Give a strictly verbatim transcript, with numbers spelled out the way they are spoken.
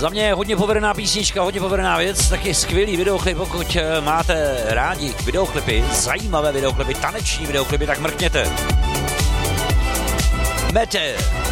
Za mě hodně povedená písnička, hodně povedená věc, taky skvělý videoklip, pokud máte rádi videoklipy, zajímavé videoklipy, taneční videoklipy, tak mrkněte. Mete.